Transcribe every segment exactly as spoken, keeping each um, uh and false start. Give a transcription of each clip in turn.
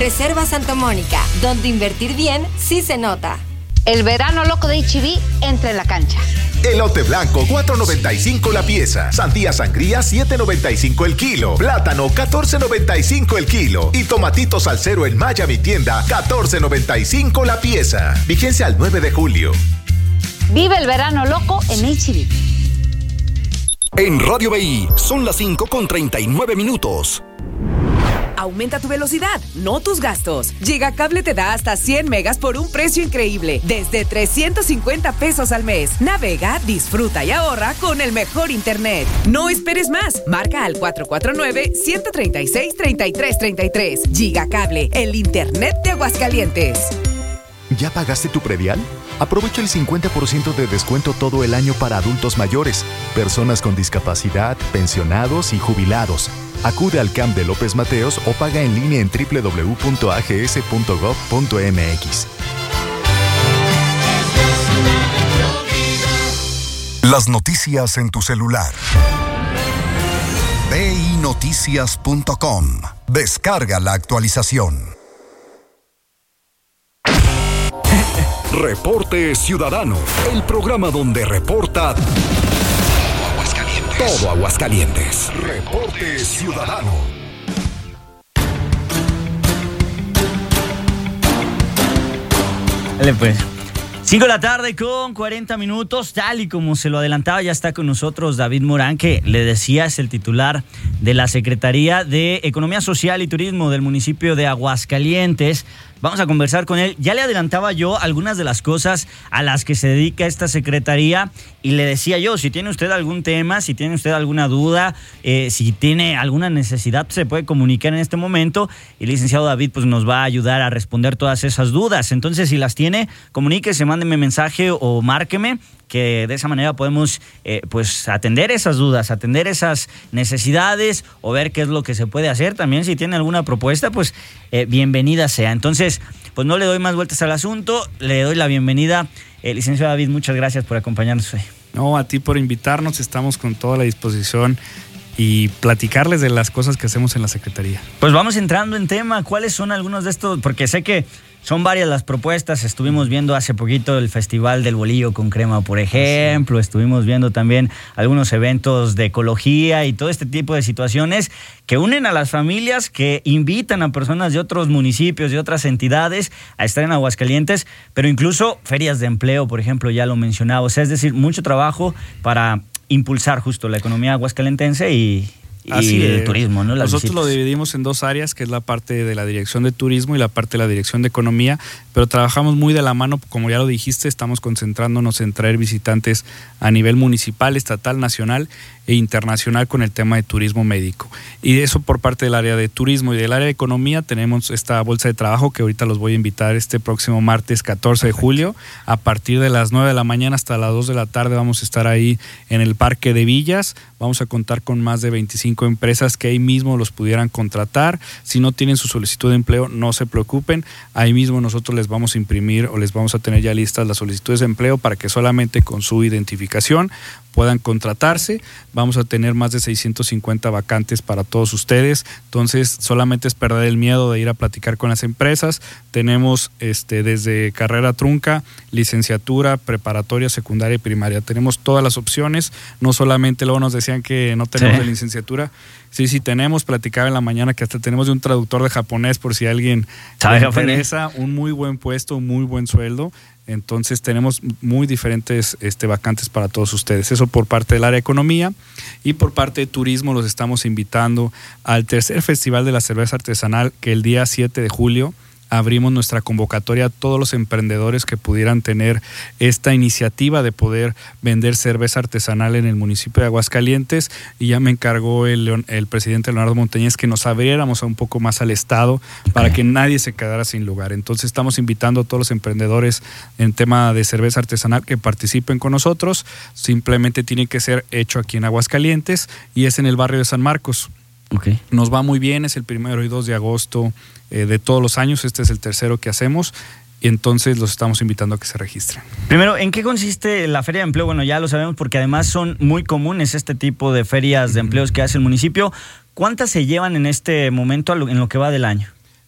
Reserva Santa Mónica, donde invertir bien sí se nota. El verano loco de H E B entra en la cancha. Elote blanco, cuatro noventa y cinco la pieza. Sandía sangría, siete noventa y cinco el kilo. Plátano, catorce noventa y cinco el kilo. Y tomatito salsero en Maya Mi Tienda, catorce noventa y cinco la pieza. Vigencia al nueve de julio. Vive el verano loco en H E B. En Radio B I son las cinco con treinta y nueve minutos. Aumenta tu velocidad, no tus gastos. Gigacable te da hasta cien megas por un precio increíble, desde trescientos cincuenta pesos al mes. Navega, disfruta y ahorra con el mejor internet. No esperes más. Marca al cuatro cuatro nueve, uno tres seis, tres tres tres tres. Gigacable, el internet de Aguascalientes. ¿Ya pagaste tu predial? Aprovecha el cincuenta por ciento de descuento todo el año para adultos mayores, personas con discapacidad, pensionados y jubilados. Acude al C A M de López Mateos o paga en línea en doble u doble u doble u punto a g s punto gov punto m x. Las noticias en tu celular. B I noticias punto com. Descarga la actualización. Reporte Ciudadano, el programa donde reporta todo Aguascalientes. Todo Aguascalientes. Reporte Ciudadano. Dale pues. cinco de la tarde con cuarenta minutos, tal y como se lo adelantaba, ya está con nosotros David Morán, que le decía es el titular de la Secretaría de Economía Social y Turismo del municipio de Aguascalientes. Vamos a conversar con él. Ya le adelantaba yo algunas de las cosas a las que se dedica esta secretaría y le decía yo, si tiene usted algún tema, si tiene usted alguna duda, eh, si tiene alguna necesidad, se puede comunicar en este momento y el licenciado David pues nos va a ayudar a responder todas esas dudas. Entonces, si las tiene, comuníquese, mándeme mensaje o márqueme, que de esa manera podemos eh, pues atender esas dudas, atender esas necesidades o ver qué es lo que se puede hacer. También si tiene alguna propuesta, pues eh, bienvenida sea. Entonces, pues no le doy más vueltas al asunto, le doy la bienvenida. Eh, licenciado David, muchas gracias por acompañarnos hoy. No, a ti por invitarnos, estamos con toda la disposición y platicarles de las cosas que hacemos en la Secretaría. Pues vamos entrando en tema, ¿cuáles son algunos de estos? Porque sé que son varias las propuestas. Estuvimos viendo hace poquito el Festival del Bolillo con Crema, por ejemplo. Estuvimos viendo también algunos eventos de ecología y todo este tipo de situaciones que unen a las familias, que invitan a personas de otros municipios, de otras entidades a estar en Aguascalientes, pero incluso ferias de empleo, por ejemplo, ya lo mencionaba. O sea, es decir, mucho trabajo para impulsar justo la economía aguascalentense y... Así y el es. turismo, ¿no? Las Nosotros visitas. lo dividimos en dos áreas, que es la parte de la Dirección de Turismo y la parte de la Dirección de Economía, pero trabajamos muy de la mano, como ya lo dijiste, estamos concentrándonos en traer visitantes a nivel municipal, estatal, nacional e internacional con el tema de turismo médico. Y eso por parte del área de turismo. Y del área de economía tenemos esta bolsa de trabajo que ahorita los voy a invitar este próximo martes catorce de julio. A partir de las nueve de la mañana hasta las dos de la tarde vamos a estar ahí en el Parque de Villas. Vamos a contar con más de veinticinco empresas que ahí mismo los pudieran contratar. Si no tienen su solicitud de empleo, no se preocupen. Ahí mismo nosotros les vamos a imprimir o les vamos a tener ya listas las solicitudes de empleo para que solamente con su identificación puedan contratarse. Vamos a tener más de seiscientos cincuenta vacantes para todos ustedes. Entonces, solamente es perder el miedo de ir a platicar con las empresas. Tenemos este, desde carrera trunca, licenciatura, preparatoria, secundaria y primaria. Tenemos todas las opciones. No solamente luego nos decían que no tenemos sí. de licenciatura. Sí, sí tenemos. Platicaba en la mañana que hasta tenemos de un traductor de japonés por si alguien le interesa. Un muy buen puesto, un muy buen sueldo. Entonces tenemos muy diferentes este, vacantes para todos ustedes. Eso por parte del área de economía. Y por parte de turismo los estamos invitando al tercer Festival de la Cerveza Artesanal, que el día siete de julio abrimos nuestra convocatoria a todos los emprendedores que pudieran tener esta iniciativa de poder vender cerveza artesanal en el municipio de Aguascalientes, y ya me encargó el, el presidente Leonardo Montañez que nos abriéramos un poco más al estado para que nadie se quedara sin lugar. Entonces estamos invitando a todos los emprendedores en tema de cerveza artesanal que participen con nosotros. Simplemente tiene que ser hecho aquí en Aguascalientes y es en el barrio de San Marcos. Okay. Nos va muy bien, es el primero y dos de agosto eh, de todos los años. Este es el tercero que hacemos y entonces los estamos invitando a que se registren. Primero, ¿en qué consiste la feria de empleo? Bueno, ya lo sabemos porque además son muy comunes este tipo de ferias de empleos que hace el municipio. ¿Cuántas se llevan en este momento en lo que va del año?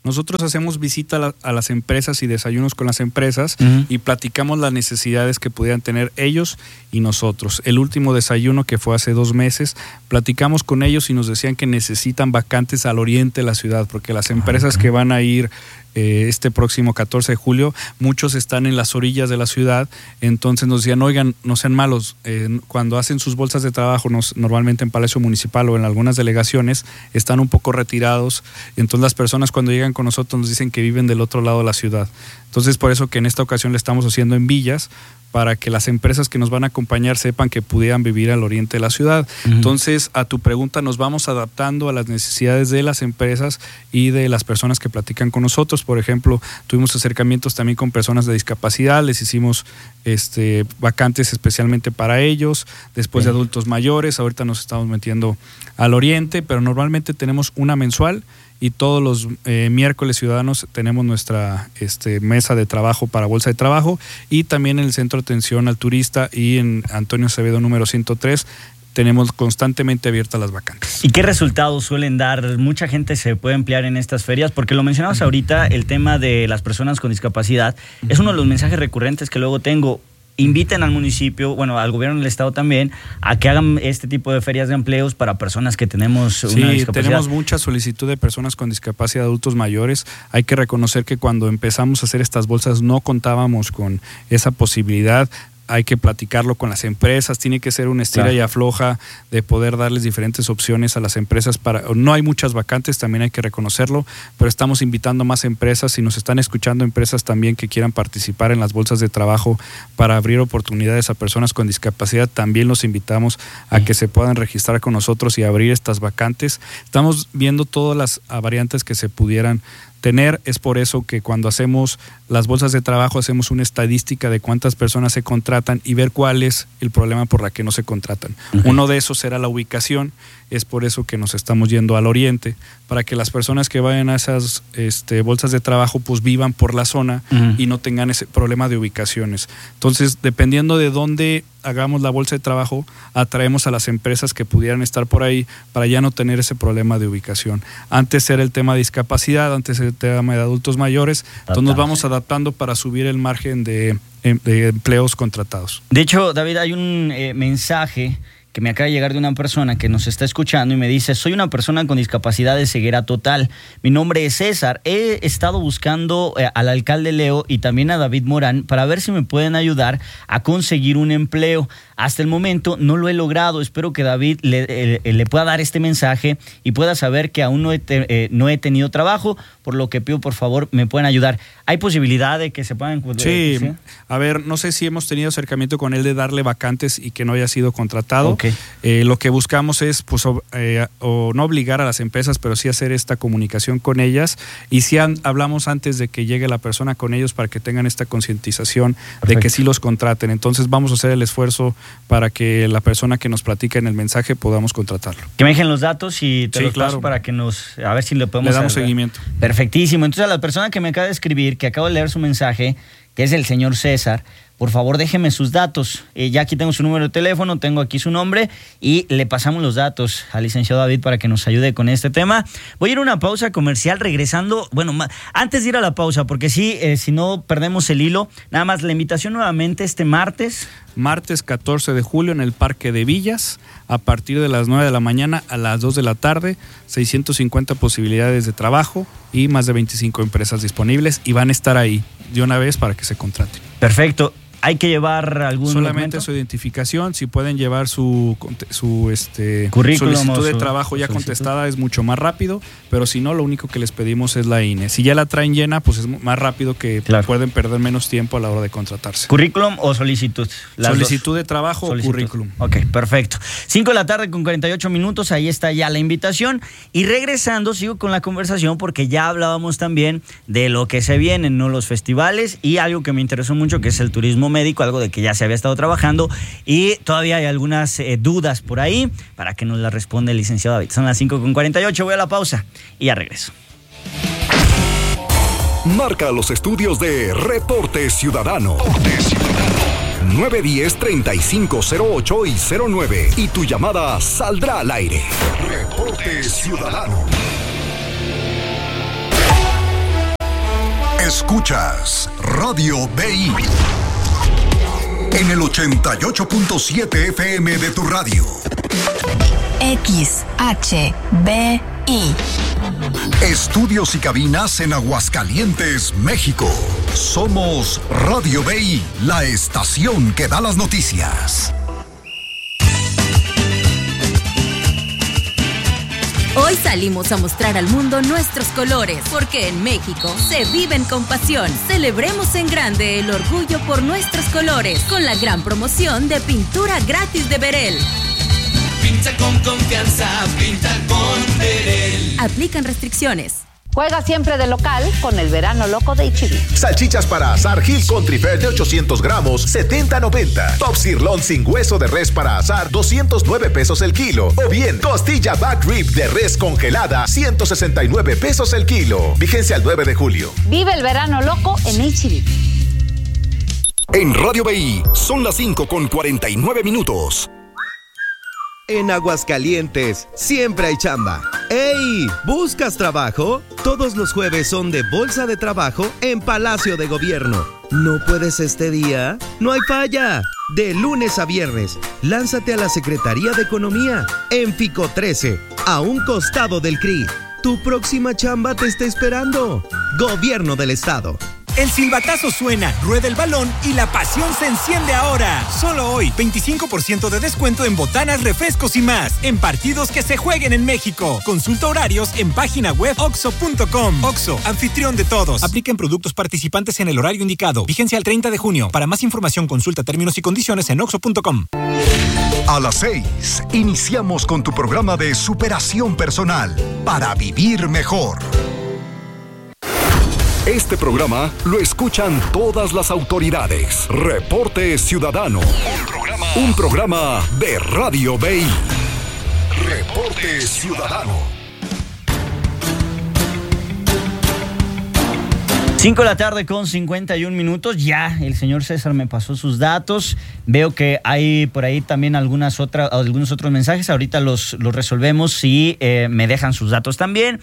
Nosotros hacemos visita a, la, a las empresas y desayunos con las empresas uh-huh. y platicamos las necesidades que pudieran tener ellos y nosotros. El último desayuno, que fue hace dos meses, platicamos con ellos y nos decían que necesitan vacantes al oriente de la ciudad, porque las empresas que van a ir eh, este próximo catorce de julio, muchos están en las orillas de la ciudad, entonces nos decían, oigan, no sean malos, eh, cuando hacen sus bolsas de trabajo, nos, normalmente en Palacio Municipal o en algunas delegaciones, están un poco retirados, entonces las personas cuando llegan con nosotros nos dicen que viven del otro lado de la ciudad. Entonces por eso que en esta ocasión le estamos haciendo en villas, para que las empresas que nos van a acompañar sepan que pudieran vivir al oriente de la ciudad. Uh-huh. Entonces, a tu pregunta, nos vamos adaptando a las necesidades de las empresas y de las personas que platican con nosotros. Por ejemplo, tuvimos acercamientos también con personas de discapacidad, les hicimos este, vacantes especialmente para ellos, después sí. de adultos mayores, ahorita nos estamos metiendo al oriente, pero normalmente tenemos una mensual, y todos los eh, miércoles ciudadanos tenemos nuestra este, mesa de trabajo para bolsa de trabajo, y también en el Centro de Atención al Turista y en Antonio Acevedo número ciento tres tenemos constantemente abiertas las vacantes. ¿Y qué resultados suelen dar? Mucha gente se puede emplear en estas ferias, porque lo mencionabas ahorita, el tema de las personas con discapacidad es uno de los mensajes recurrentes que luego tengo. Inviten al municipio, bueno, al gobierno del estado también, a que hagan este tipo de ferias de empleos para personas que tenemos una sí, discapacidad. Sí, tenemos mucha solicitud de personas con discapacidad, adultos mayores. Hay que reconocer que cuando empezamos a hacer estas bolsas no contábamos con esa posibilidad. Hay que platicarlo con las empresas, tiene que ser una estira claro. y afloja de poder darles diferentes opciones a las empresas. Para no hay muchas vacantes, también hay que reconocerlo, pero estamos invitando más empresas. Si nos están escuchando empresas también que quieran participar en las bolsas de trabajo para abrir oportunidades a personas con discapacidad, también los invitamos a que se puedan registrar con nosotros y abrir estas vacantes. Estamos viendo todas las variantes que se pudieran tener. Es por eso que cuando hacemos las bolsas de trabajo hacemos una estadística de cuántas personas se contratan y ver cuál es el problema por la que no se contratan. Uh-huh. Uno de esos será la ubicación. Es por eso que nos estamos yendo al oriente, para que las personas que vayan a esas este, bolsas de trabajo pues vivan por la zona uh-huh. y no tengan ese problema de ubicaciones. Entonces, dependiendo de dónde hagamos la bolsa de trabajo, atraemos a las empresas que pudieran estar por ahí para ya no tener ese problema de ubicación. Antes era el tema de discapacidad, antes era el tema de adultos mayores, entonces nos vamos adaptando para subir el margen de, de empleos contratados. De hecho, David, hay un eh, mensaje que me acaba de llegar de una persona que nos está escuchando y me dice: soy una persona con discapacidad de ceguera total. Mi nombre es César. He estado buscando eh, al alcalde Leo y también a David Morán para ver si me pueden ayudar a conseguir un empleo. Hasta el momento no lo he logrado. Espero que David le, eh, le pueda dar este mensaje y pueda saber que aún no he, te, eh, no he tenido trabajo, por lo que pido por favor me puedan ayudar. ¿Hay posibilidad de que se puedan...? Sí, ¿sí? A ver, no sé si hemos tenido acercamiento con él de darle vacantes y que no haya sido contratado. Okay. Eh, lo que buscamos es, pues, o, eh, o no obligar a las empresas, pero sí hacer esta comunicación con ellas, y sí han, hablamos antes de que llegue la persona con ellos para que tengan esta concientización de que sí los contraten. Entonces vamos a hacer el esfuerzo para que la persona que nos platica en el mensaje podamos contratarlo. Que me dejen los datos y te sí, los claro. paso para que nos, a ver si le podemos... Le damos hacer, seguimiento. Perfectísimo. Entonces, a la persona que me acaba de escribir, que acabo de leer su mensaje, que es el señor César, por favor déjeme sus datos. Eh, ya aquí tengo su número de teléfono, tengo aquí su nombre y le pasamos los datos al licenciado David para que nos ayude con este tema. Voy a ir a una pausa comercial regresando. Bueno, ma, antes de ir a la pausa, porque sí, eh, si no perdemos el hilo, nada más la invitación nuevamente este martes. Martes catorce de julio en el Parque de Villas, a partir de las nueve de la mañana a las dos de la tarde, seiscientas cincuenta posibilidades de trabajo y más de veinticinco empresas disponibles, y van a estar ahí de una vez para que se contraten. Perfecto. ¿Hay que llevar algún solamente documento? Su identificación, si pueden llevar su, su este, currículum, solicitud de su, trabajo ya solicitud. contestada, es mucho más rápido, pero si no, lo único que les pedimos es la I N E. Si ya la traen llena, pues es más rápido, que claro. pueden perder menos tiempo a la hora de contratarse. ¿Currículum o solicitud? Las solicitud dos. de trabajo solicitud. o currículum. Ok, perfecto. cinco de la tarde con cuarenta y ocho minutos, ahí está ya la invitación. Y regresando, sigo con la conversación porque ya hablábamos también de lo que se viene, ¿no? Los festivales y algo que me interesó mucho, que es el turismo médico, algo de que ya se había estado trabajando y todavía hay algunas eh, dudas por ahí para que nos las responda el licenciado David. Son las cinco con cuarenta y ocho, voy a la pausa y ya regreso. Marca los estudios de Reporte Ciudadano. Reporte Ciudadano. nueve uno cero, treinta y cinco cero ocho y cero nueve y tu llamada saldrá al aire. Reporte Ciudadano. Escuchas Radio B I en el ochenta y ocho punto siete F M de tu radio. X H B I. Estudios y cabinas en Aguascalientes, México. Somos Radio B I, la estación que da las noticias. Hoy salimos a mostrar al mundo nuestros colores, porque en México se viven con pasión. Celebremos en grande el orgullo por nuestros colores, con la gran promoción de pintura gratis de Berel. Pinta con confianza, pinta con Berel. Aplican restricciones. Juega siempre de local con el verano loco de H E B. Salchichas para asar Hill Country Fair de ochocientos gramos, setenta noventa. Top Sirloin sin hueso de res para asar, doscientos nueve pesos el kilo. O bien, costilla back rib de res congelada, ciento sesenta y nueve pesos el kilo. Vigencia al nueve de julio. Vive el verano loco en H E B. En Radio B I son las cinco con cuarenta y nueve minutos. En Aguascalientes siempre hay chamba. ¡Ey! ¿Buscas trabajo? Todos los jueves son de Bolsa de Trabajo en Palacio de Gobierno. ¿No puedes este día? ¡No hay falla! De lunes a viernes, lánzate a la Secretaría de Economía en Fico trece, a un costado del C R I. Tu próxima chamba te está esperando. Gobierno del Estado. El silbatazo suena, rueda el balón y la pasión se enciende ahora. Solo hoy, veinticinco por ciento de descuento en botanas, refrescos y más, en partidos que se jueguen en México. Consulta horarios en página web oxxo punto com. Oxxo, anfitrión de todos. Apliquen productos participantes en el horario indicado. Vigencia al treinta de junio. Para más información, consulta términos y condiciones en oxxo punto com. A las seis, iniciamos con tu programa de superación personal para vivir mejor. Este programa lo escuchan todas las autoridades. Reporte Ciudadano. Un programa, un programa de Radio B I. Reporte Ciudadano. cinco de la tarde con cincuenta y un minutos. Ya el señor César me pasó sus datos. Veo que hay por ahí también algunas otras, algunos otros mensajes. Ahorita los, los resolvemos si eh, me dejan sus datos también.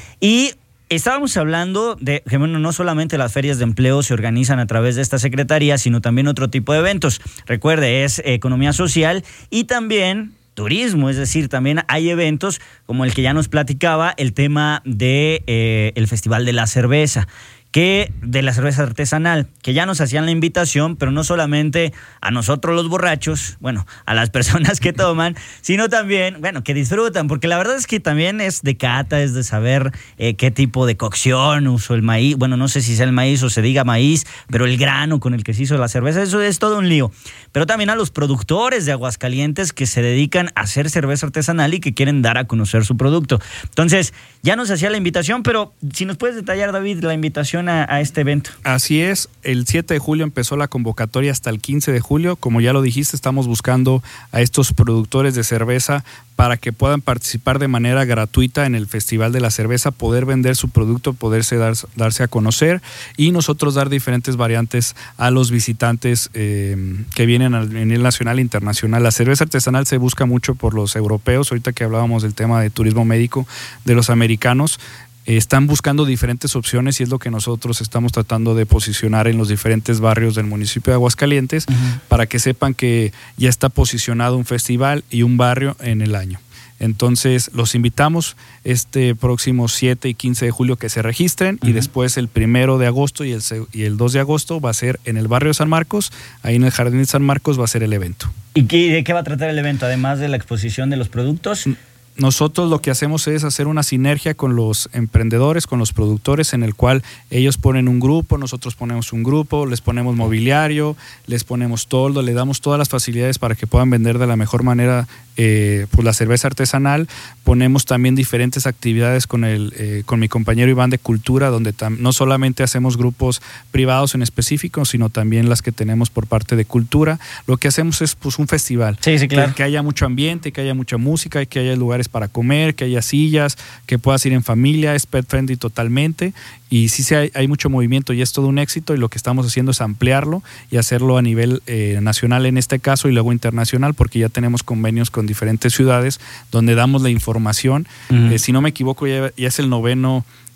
Y estábamos hablando de que, bueno, no solamente las ferias de empleo se organizan a través de esta secretaría, sino también otro tipo de eventos. Recuerde, es economía social y también turismo, es decir, también hay eventos como el que ya nos platicaba, el tema de eh, el Festival de la Cerveza, que de la cerveza artesanal, que ya nos hacían la invitación, pero no solamente a nosotros los borrachos, bueno, a las personas que toman, sino también, bueno, que disfrutan, porque la verdad es que también es de cata, es de saber eh, qué tipo de cocción usó el maíz, bueno, no sé si sea el maíz o se diga maíz, pero el grano con el que se hizo la cerveza, eso es todo un lío. Pero también a los productores de Aguascalientes que se dedican a hacer cerveza artesanal y que quieren dar a conocer su producto. Entonces, ya nos hacía la invitación, pero si nos puedes detallar, David, la invitación A, a este evento. Así es, el siete de julio empezó la convocatoria hasta el quince de julio. Como ya lo dijiste, estamos buscando a estos productores de cerveza para que puedan participar de manera gratuita en el Festival de la Cerveza, poder vender su producto, poderse dar, darse a conocer y nosotros dar diferentes variantes a los visitantes eh, que vienen a nivel nacional e internacional. La cerveza artesanal se busca mucho por los europeos, ahorita que hablábamos del tema de turismo médico, de los americanos. Están buscando diferentes opciones y es lo que nosotros estamos tratando de posicionar en los diferentes barrios del municipio de Aguascalientes, uh-huh, para que sepan que ya está posicionado un festival y un barrio en el año. Entonces los invitamos este próximo siete y quince de julio que se registren, uh-huh, y después el primero de agosto y el, y el dos de agosto va a ser en el barrio de San Marcos, ahí en el Jardín de San Marcos va a ser el evento. ¿Y qué, de qué va a tratar el evento? Además de la exposición de los productos. Nosotros lo que hacemos es hacer una sinergia con los emprendedores, con los productores, en el cual ellos ponen un grupo, nosotros ponemos un grupo, les ponemos mobiliario, les ponemos toldo, le damos todas las facilidades para que puedan vender de la mejor manera eh, pues la cerveza artesanal. Ponemos también diferentes actividades con, el, eh, con mi compañero Iván de Cultura, donde tam- no solamente hacemos grupos privados en específico, sino también las que tenemos por parte de Cultura. Lo que hacemos es pues un festival, sí, sí, claro, que, que haya mucho ambiente, que haya mucha música y que haya lugares para comer, que haya sillas, que puedas ir en familia, es pet friendly totalmente y sí, sí hay, hay mucho movimiento y es todo un éxito y lo que estamos haciendo es ampliarlo y hacerlo a nivel eh, nacional en este caso y luego internacional porque ya tenemos convenios con diferentes ciudades donde damos la información. Uh-huh. Eh, si no me equivoco ya, ya es el noveno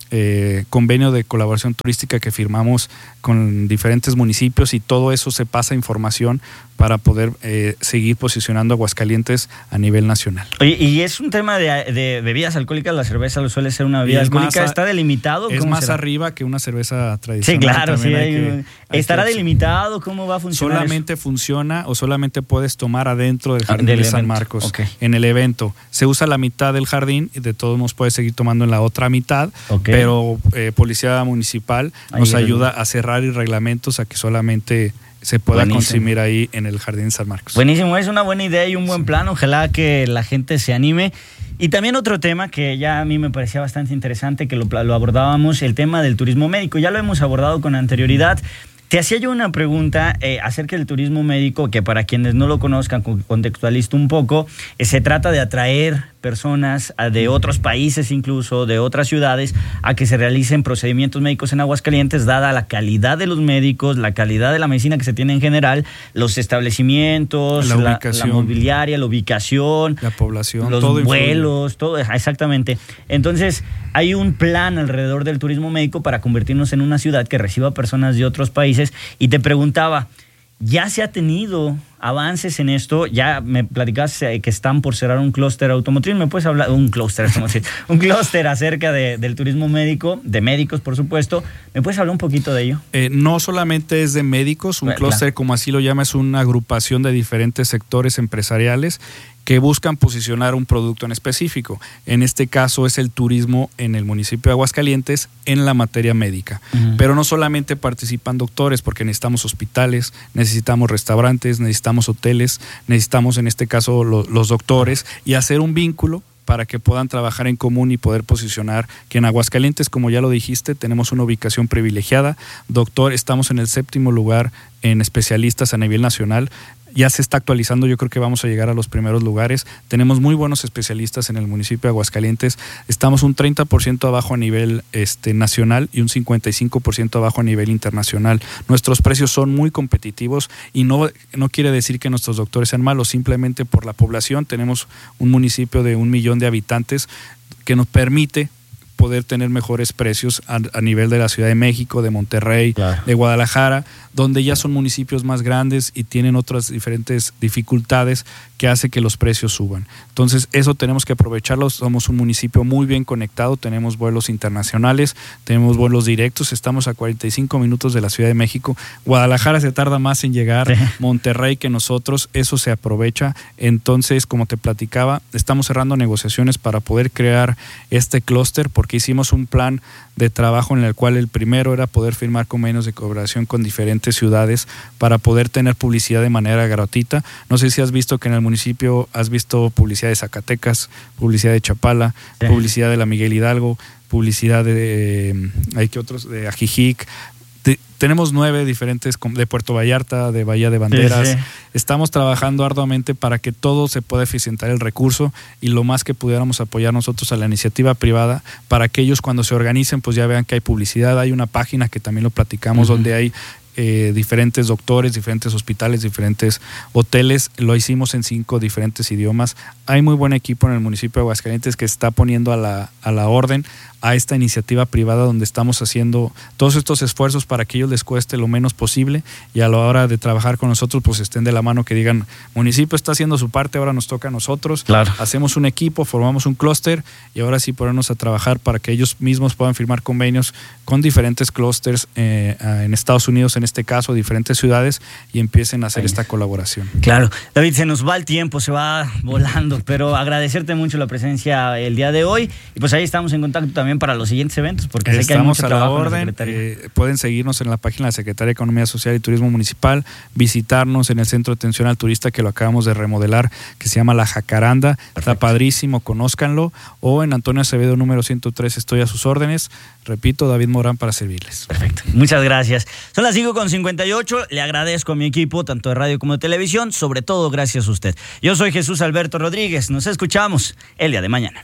eh, convenio de colaboración turística que firmamos con diferentes municipios y todo eso se pasa a información para poder eh, seguir posicionando Aguascalientes a nivel nacional. Oye, y es un tema de, de bebidas alcohólicas, la cerveza suele ser una bebida alcohólica, ¿está delimitado? Es más será? arriba que una cerveza tradicional. Sí, claro, sí. Hay, que, ¿Estará que, delimitado? ¿Cómo va a funcionar? Solamente eso? funciona o solamente puedes tomar adentro del jardín del de evento. San Marcos, Okay. en el evento. Se usa la mitad del jardín y de todos modos puedes seguir tomando en la otra mitad, okay. pero eh, Policía Municipal Ahí nos es ayuda a cerrar y reglamentos a que solamente se pueda Buenísimo. consumir ahí en el Jardín de San Marcos. Buenísimo, es una buena idea y un buen sí. plan. Ojalá que la gente se anime. Y también otro tema que ya a mí me parecía bastante interesante, que lo, lo abordábamos, el tema del turismo médico. Ya lo hemos abordado con anterioridad. Te hacía yo una pregunta eh, acerca del turismo médico, que para quienes no lo conozcan, contextualizo un poco, eh, se trata de atraer personas de otros países, incluso de otras ciudades, a que se realicen procedimientos médicos en Aguascalientes, dada la calidad de los médicos, la calidad de la medicina que se tiene en general, los establecimientos, la, la, la mobiliaria, la ubicación, la población, los todo vuelos, todo, exactamente. Entonces, hay un plan alrededor del turismo médico para convertirnos en una ciudad que reciba personas de otros países, y te preguntaba, ¿ya se ha tenido avances en esto? Ya me platicabas que están por cerrar un clúster automotriz. ¿Me puedes hablar? Un clúster automotriz. un clúster acerca de, del turismo médico, de médicos, por supuesto. ¿Me puedes hablar un poquito de ello? Eh, no solamente es de médicos, un bueno, clúster, claro. como así lo llama, es una agrupación de diferentes sectores empresariales que buscan posicionar un producto en específico. En este caso es el turismo en el municipio de Aguascalientes en la materia médica. Uh-huh. Pero no solamente participan doctores, porque necesitamos hospitales, necesitamos restaurantes, necesitamos hoteles, necesitamos en este caso lo, los doctores, y hacer un vínculo para que puedan trabajar en común y poder posicionar que en Aguascalientes, como ya lo dijiste, tenemos una ubicación privilegiada. Doctor, estamos en el séptimo lugar en especialistas a nivel nacional. Ya se está actualizando, yo creo que vamos a llegar a los primeros lugares. Tenemos muy buenos especialistas en el municipio de Aguascalientes. Estamos un treinta por ciento abajo a nivel este, nacional y un cincuenta y cinco por ciento abajo a nivel internacional. Nuestros precios son muy competitivos y no, no quiere decir que nuestros doctores sean malos, simplemente por la población. Tenemos un municipio de un millón de habitantes que nos permite poder tener mejores precios a, a nivel de la Ciudad de México, de Monterrey, claro. de Guadalajara, donde ya son municipios más grandes y tienen otras diferentes dificultades que hace que los precios suban. Entonces eso tenemos que aprovecharlo. Somos un municipio muy bien conectado, tenemos vuelos internacionales, tenemos vuelos directos, estamos a cuarenta y cinco minutos de la Ciudad de México. Guadalajara se tarda más en llegar, sí. Monterrey que nosotros, eso se aprovecha. Entonces, como te platicaba, estamos cerrando negociaciones para poder crear este clúster, porque hicimos un plan de trabajo en el cual el primero era poder firmar convenios de colaboración con diferentes ciudades para poder tener publicidad de manera gratuita. No sé si has visto que en el municipio has visto publicidad de Zacatecas, publicidad de Chapala, sí. publicidad de la Miguel Hidalgo, publicidad de, hay que otros, de Ajijic. De, tenemos nueve diferentes de Puerto Vallarta, de Bahía de Banderas. Sí, sí. Estamos trabajando arduamente para que todo se pueda eficientar el recurso y lo más que pudiéramos apoyar nosotros a la iniciativa privada para que ellos cuando se organicen pues ya vean que hay publicidad. Hay una página que también lo platicamos uh-huh. donde hay Eh, diferentes doctores, diferentes hospitales, diferentes hoteles. Lo hicimos en cinco diferentes idiomas. Hay muy buen equipo en el municipio de Aguascalientes que está poniendo a la, a la orden a esta iniciativa privada donde estamos haciendo todos estos esfuerzos para que ellos les cueste lo menos posible y a la hora de trabajar con nosotros pues estén de la mano, que digan, municipio está haciendo su parte, ahora nos toca a nosotros. Claro. Hacemos un equipo, formamos un clúster y ahora sí ponernos a trabajar para que ellos mismos puedan firmar convenios con diferentes clústers eh, en Estados Unidos, en este caso, diferentes ciudades, y empiecen a hacer esta colaboración. Claro. David, se nos va el tiempo, se va volando, pero agradecerte mucho la presencia el día de hoy y pues ahí estamos en contacto también para los siguientes eventos, porque sé que hay mucho trabajo en la Secretaría. Eh, pueden seguirnos en la página de la Secretaría de Economía Social y Turismo Municipal, visitarnos en el Centro de Atención al Turista que lo acabamos de remodelar, que se llama La Jacaranda. Perfecto. Está padrísimo, conózcanlo, o en Antonio Acevedo número ciento tres, estoy a sus órdenes. Repito, David Morán para servirles. Perfecto, muchas gracias. Son las cinco con cincuenta y ocho, le agradezco a mi equipo, tanto de radio como de televisión, sobre todo gracias a usted. Yo soy Jesús Alberto Rodríguez, nos escuchamos el día de mañana.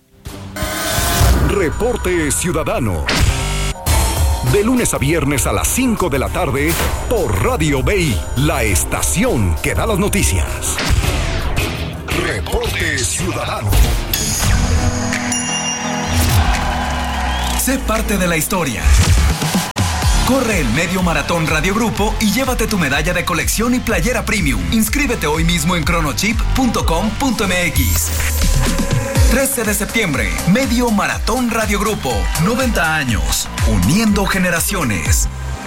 Reporte Ciudadano. De lunes a viernes a las cinco de la tarde por Radio B I, la estación que da las noticias. Reporte Ciudadano. Sé parte de la historia. Corre el Medio Maratón Radio Grupo y llévate tu medalla de colección y playera premium. Inscríbete hoy mismo en cronochip punto com punto m x. trece de septiembre, Medio Maratón Radio Grupo. noventa años, uniendo generaciones.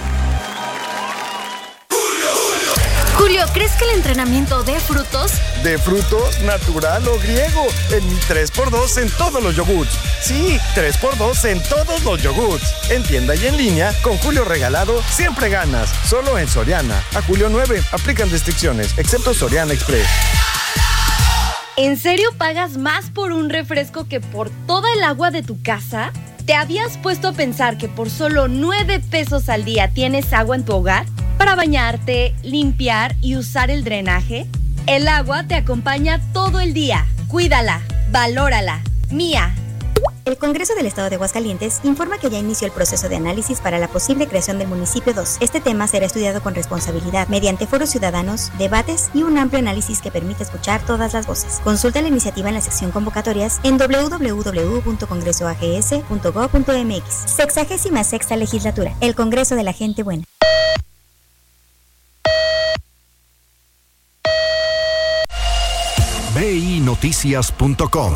Julio, ¿crees que el entrenamiento dé frutos? ¿De frutos, natural o griego? En tres por dos en todos los yogurts. Sí, tres por dos en todos los yogurts. En tienda y en línea, con Julio regalado, siempre ganas. Solo en Soriana. A julio nueve, aplican restricciones, excepto Soriana Express. ¿En serio pagas más por un refresco que por toda el agua de tu casa? ¿Te habías puesto a pensar que por solo nueve pesos al día tienes agua en tu hogar? Para bañarte, limpiar y usar el drenaje. El agua te acompaña todo el día. Cuídala, valórala. Mía. El Congreso del Estado de Aguascalientes informa que ya inició el proceso de análisis para la posible creación del municipio dos. Este tema será estudiado con responsabilidad mediante foros ciudadanos, debates y un amplio análisis que permite escuchar todas las voces. Consulta la iniciativa en la sección convocatorias en doble u doble u doble u punto congreso a g s punto gob punto m x. Sexagésima sexta legislatura. El Congreso de la Gente Buena. b i noticias punto com.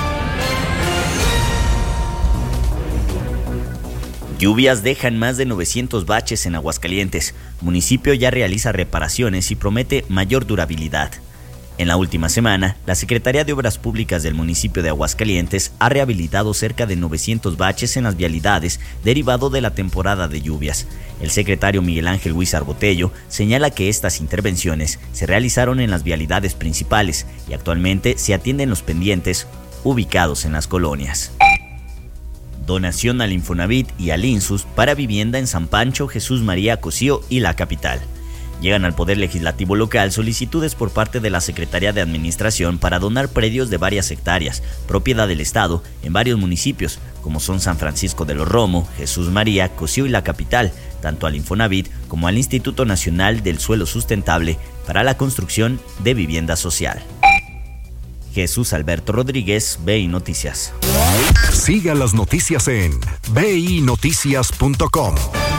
Lluvias dejan más de novecientos baches en Aguascalientes. Municipio ya realiza reparaciones y promete mayor durabilidad. En la última semana, la Secretaría de Obras Públicas del municipio de Aguascalientes ha rehabilitado cerca de novecientos baches en las vialidades derivado de la temporada de lluvias. El secretario Miguel Ángel Huizar Botello señala que estas intervenciones se realizaron en las vialidades principales y actualmente se atienden los pendientes ubicados en las colonias. Donación al Infonavit y al INSUS para vivienda en San Pancho, Jesús María, Cocío y la capital. Llegan al Poder Legislativo local solicitudes por parte de la Secretaría de Administración para donar predios de varias hectáreas, propiedad del Estado, en varios municipios, como son San Francisco de los Romo, Jesús María, Cocío y la capital, tanto al Infonavit como al Instituto Nacional del Suelo Sustentable para la construcción de vivienda social. Jesús Alberto Rodríguez, B I Noticias. Siga las noticias en b i noticias punto com.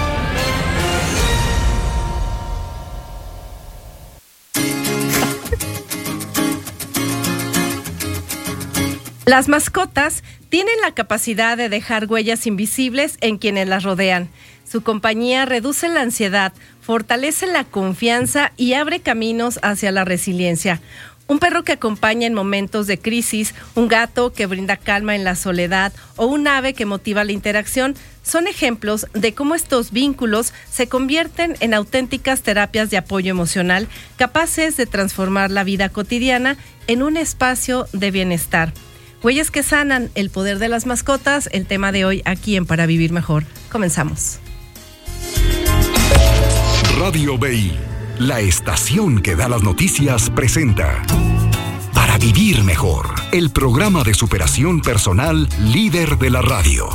Las mascotas tienen la capacidad de dejar huellas invisibles en quienes las rodean. Su compañía reduce la ansiedad, fortalece la confianza y abre caminos hacia la resiliencia. Un perro que acompaña en momentos de crisis, un gato que brinda calma en la soledad o un ave que motiva la interacción son ejemplos de cómo estos vínculos se convierten en auténticas terapias de apoyo emocional capaces de transformar la vida cotidiana en un espacio de bienestar. Huellas que sanan, el poder de las mascotas, el tema de hoy aquí en Para Vivir Mejor. Comenzamos. Radio B I, la estación que da las noticias, presenta Para Vivir Mejor, el programa de superación personal líder de la radio.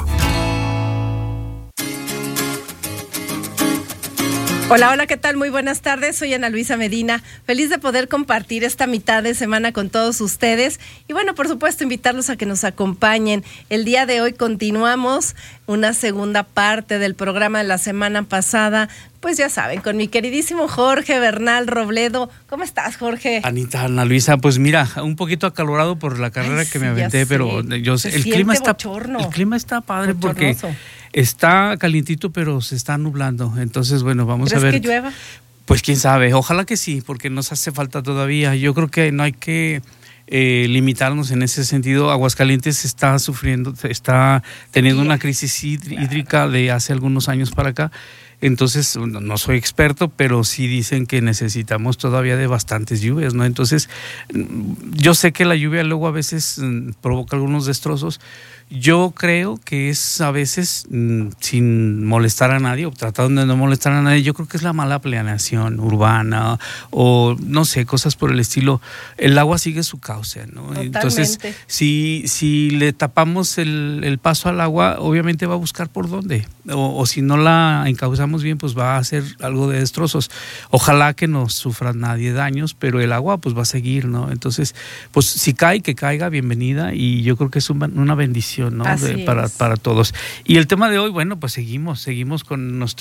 Hola, hola, ¿qué tal? Muy buenas tardes, soy Ana Luisa Medina, feliz de poder compartir esta mitad de semana con todos ustedes y bueno, por supuesto, invitarlos a que nos acompañen. El día de hoy continuamos una segunda parte del programa de la semana pasada, pues ya saben, con mi queridísimo Jorge Bernal Robledo. ¿Cómo estás, Jorge? Anita, Ana Luisa, pues mira, un poquito acalorado por la carrera Ay, que sí, me aventé, pero yo sé, el clima está bochorno. El clima está padre porque está calientito, pero se está nublando. Entonces, bueno, vamos a ver. ¿Crees que llueva? Pues quién sabe, ojalá que sí, porque nos hace falta todavía. Yo creo que no hay que eh, limitarnos en ese sentido. Aguascalientes está sufriendo, está teniendo una crisis hídrica de hace algunos años para acá. Entonces, no soy experto, pero sí dicen que necesitamos todavía de bastantes lluvias, ¿no? Entonces, yo sé que la lluvia luego a veces provoca algunos destrozos. Yo creo que es a veces mmm, sin molestar a nadie o tratando de no molestar a nadie. Yo creo que es la mala planeación urbana o no sé, cosas por el estilo. El agua sigue su cauce, ¿no? Totalmente. Entonces, si, si le tapamos el, el paso al agua, obviamente va a buscar por dónde. O, o si no la encauzamos estamos bien, pues va a hacer algo de destrozos. Ojalá que no sufra nadie daños, pero el agua pues va a seguir, ¿no? Entonces, pues si cae, que caiga, bienvenida, y yo creo que es un, una bendición, ¿no? De, para, para todos. Y el tema de hoy, bueno, pues seguimos, seguimos con nuestro